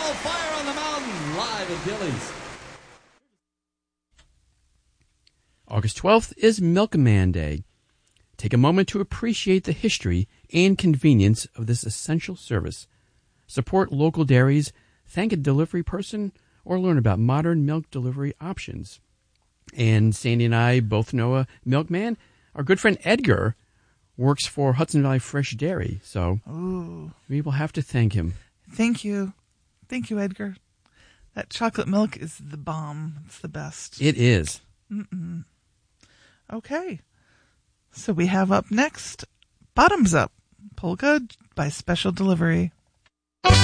Fire on the Mountain, live at Dilly's. August 12th is Milkman Day. Take a moment to appreciate the history and convenience of this essential service. Support local dairies, thank a delivery person, or learn about modern milk delivery options. And Sandy and I both know a milkman. Our good friend Edgar works for Hudson Valley Fresh Dairy, so we will have to thank him. Thank you. Thank you, Edgar. That chocolate milk is the bomb. It's the best. It is. Okay. So we have up next, Bottoms Up, Polka by Special Delivery.